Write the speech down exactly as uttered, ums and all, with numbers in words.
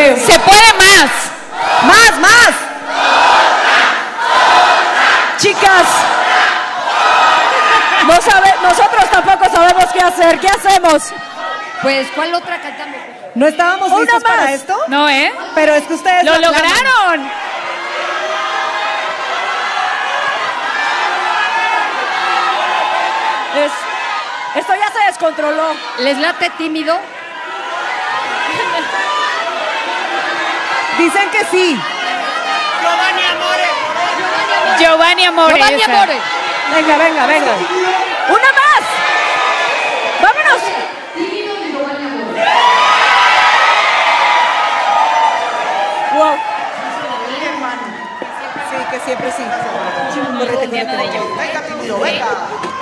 puede. Se puede más. Más, más. Chicas, no sabe, nosotros tampoco sabemos qué hacer. ¿Qué hacemos? Pues, ¿cuál otra cantamos? No estábamos Una listos más. para esto, No, ¿eh? pero es que ustedes ¡Lo la aclaman. lograron! Es, esto ya se descontroló. ¿Les late tímido? Dicen que sí. Giovanni Amore. Giovanni esa. Amore. Venga, venga, venga. Una más. Vámonos. Wow. Sí, que siempre sí. Correte, correte. Venga, tímido, venga.